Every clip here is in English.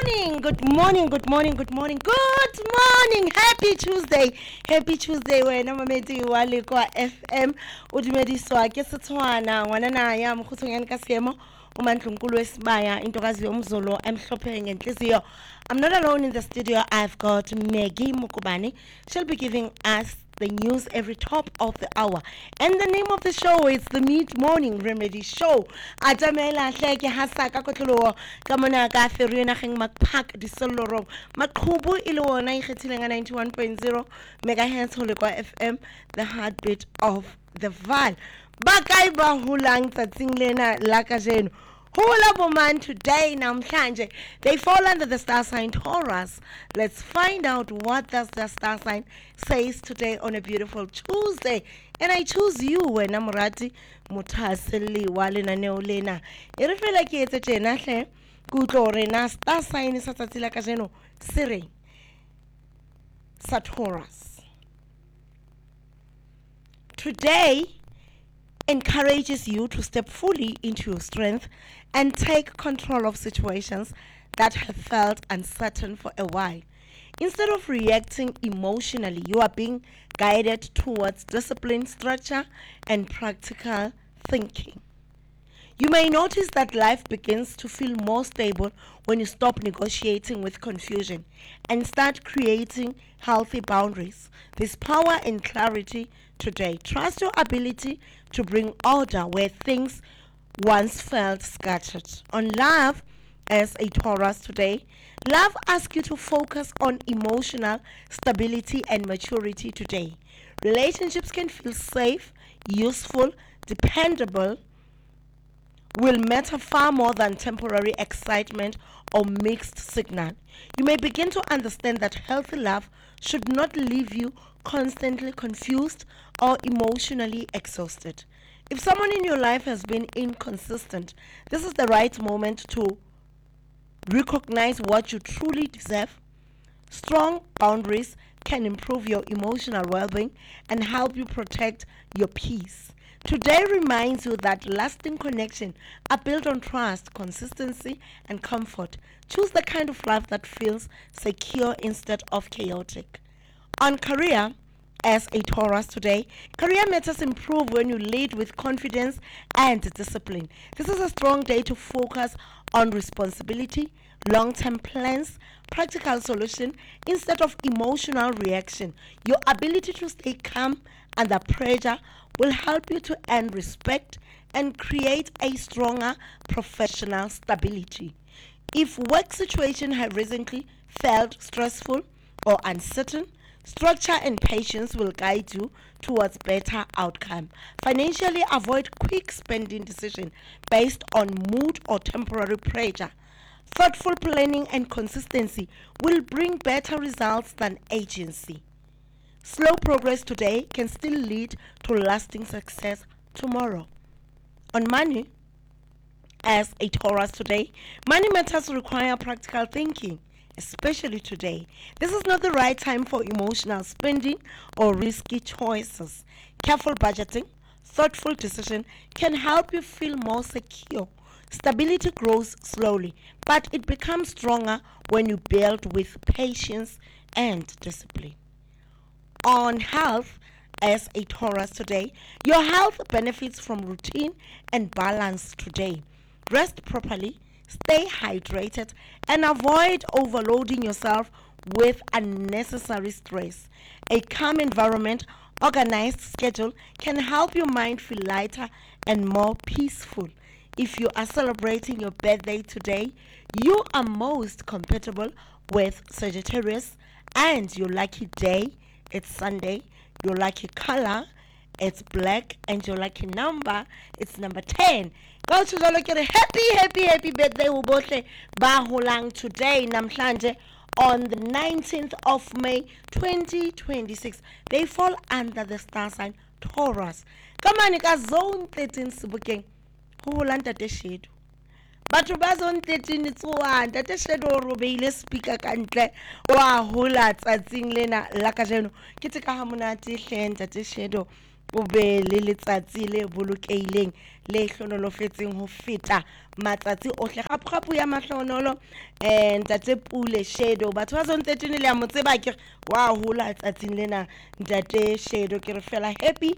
morning, good morning, good morning, good morning, good morning. Happy Tuesday. Happy Tuesday. Wena mamedi wa Lekwa FM. Udumediswa ke Setswana ngwana na ya mkhutshonyane ka seemo uMandlunkulu wesibaya intokazi yomzulu emhlophe ngenhliziyo. I'm not alone in the studio. I've got Maggie Mukubani. She'll be giving us the news every top of the hour. And the name of the show is the Mid Morning Remedy Show. Atamela hleke hasaka kotlolo kamona ka ferie nageng Makpak di Soloro. Makhubu ile wona ikgethile nga 91.0 megahertz ho Lekwa FM, the heartbeat of the Val. Bakai ba hulang tsatsing lena la kajeno. Hula Boman today namhlanje. They fall under the star sign Taurus. Let's find out what does the star sign says today on a beautiful Tuesday. And I choose you when Murati Mutaseli Walina Neolena. It feel like it's a tenahle. Good na star sign is Satatila Kajeno. Siri Taurus. Today encourages you to step fully into your strength and take control of situations that have felt uncertain for a while. Instead of reacting emotionally, you are being guided towards discipline, structure, and practical thinking. You may notice that life begins to feel more stable when you stop negotiating with confusion and start creating healthy boundaries. There's power and clarity today. Trust your ability to bring order where things once felt scattered. On love, as a Taurus today, love asks you to focus on emotional stability and maturity today. Relationships can feel safe, useful, dependable, will matter far more than temporary excitement or mixed signal. You may begin to understand that healthy love should not leave you constantly confused or emotionally exhausted. If someone in your life has been inconsistent, this is the right moment to recognize what you truly deserve. Strong boundaries can improve your emotional well-being and help you protect your peace. Today reminds you that lasting connections are built on trust, consistency, and comfort. Choose the kind of love that feels secure instead of chaotic. On career, as a Taurus today, career matters improve when you lead with confidence and discipline. This is a strong day to focus on responsibility, long-term plans, practical solution instead of emotional reaction. Your ability to stay calm under pressure will help you to earn respect and create a stronger professional stability. If work situation have recently felt stressful or uncertain, structure and patience will guide you towards better outcome. Financially, avoid quick spending decisions based on mood or temporary pressure. Thoughtful planning and consistency will bring better results than agency. Slow progress today can still lead to lasting success tomorrow. On money, as a Taurus today, money matters require practical thinking, especially today. This is not the right time for emotional spending or risky choices. Careful budgeting, thoughtful decision can help you feel more secure. Stability grows slowly, but it becomes stronger when you build with patience and discipline. On health, as a Taurus today, your health benefits from routine and balance today. Rest properly, stay hydrated, and avoid overloading yourself with unnecessary stress. A calm environment, organized schedule can help your mind feel lighter and more peaceful. If you are celebrating your birthday today, you are most compatible with Sagittarius, and your lucky day, it's Sunday. Your lucky color, it's black, and your lucky number, it's number 10. Go to the look at happy birthday ubohle bahulang today namhlanje on the 19th of May 2026. They fall under the star sign Taurus. Come on, ka zone 13 Sebokeng ho holanta te shedu. Batho ba zone 13 tsoang tate shedo o robeile speaker ka ntle wa hola tsatsing lena la kajeno ke tse ka ha monate hleng tate shedo o be le letsatsi le bolokeileng le hlonolofetseng ho feta matsatsi ohle kgapo ya mahlonolo ntate Pule Shadow batho ba zone 13 le a mo tseba ke wa hola tsatsing lena ntate Shadow ke re fela happy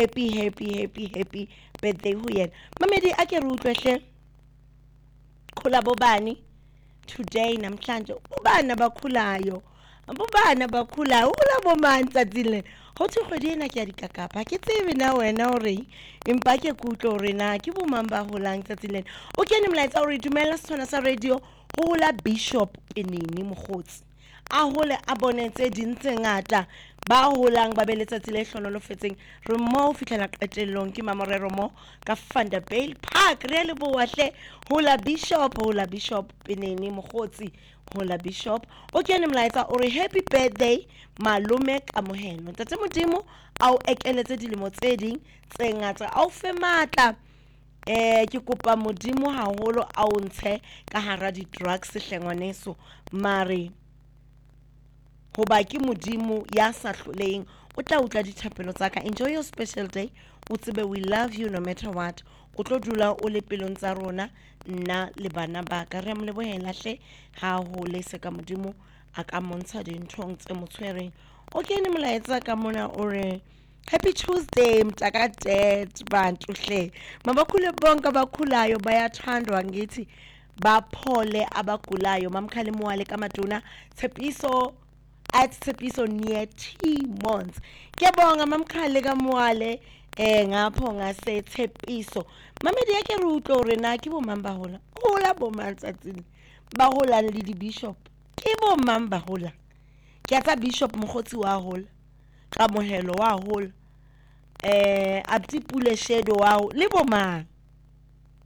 birthday ho yena mamedi a ke re utlwehle khula bobani today namhlanje ubana bakhulayo hula bomani tsatsing lena ho thwe kgwedi ena ke ya dikakapa ke tsebe na wena hore empa ke kutlo hore na ke bo mang ba holang tsatsing lena o kene molaetsa hore dumela setswana sa radio ho hola Bishop Penini Mokgotsi a hole a bonetse dintse ngata ba holang ba be letsatsi le hlonolofetseng re mo fihlela qetellong ke mamorero mo ka Vanderbijl Park re le boahle hola Bishop Penini Mokgotsi hola Bishop o kene molaetsa o re happy birthday malume Kamohelo tate modimo au ekeletse dilemo tse ding tse ngata au fe matla ke kopa modimo haholo a o ntshe ka hara di drugs hlengwaneso mare hoba ke modimo ya sa hloleng o tla utla dithapelo tsa ka enjoy your special day o tsebe we love you no matter what o tlo dula o le pelong tsa rona nna le bana ba ka re mo lebohela hle ha ho le se ka modimo a ka montsha dinthong tse motshwereng o kene molaetsa ka mona o re happy Tuesday mtaka dad bantu hle mabakhule bonke abakhulayo bayathandwa ngithi baphole abagulayo mamkhale mwale kamaduna Tshepiso at Tshepiso near T-Mons kuyabonga mamkhale kamwale ngapho ngase Tshepiso mamedi yake re utlo re na ke bo mamba hola bo matsatsing ba hola le di bishop ke bo mamba hola ke ya tsa Bishop Mokgotsi wa hola Kamohelo wa hola Abdi Pule Shadow wa le bo mang